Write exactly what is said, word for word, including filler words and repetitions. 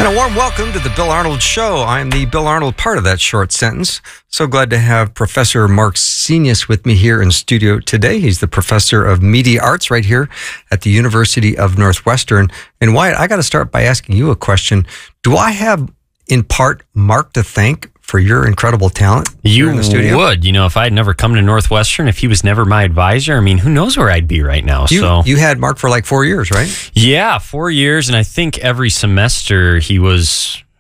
And a warm welcome to the Bill Arnold Show. I'm the Bill Arnold part of that short sentence. So glad to have Professor Mark Senius with me here in studio today. He's the professor of media arts right here at the University of Northwestern. And Wyatt, I got to start by asking you a question. Do I have, in part, Mark to thank for your incredible talent you here in the studio? would. You know, if I had never come to Northwestern, if he was never my advisor, I mean, who knows where I'd be right now. You, so you had Mark for like four years, right? Yeah, four years. And I think every semester he was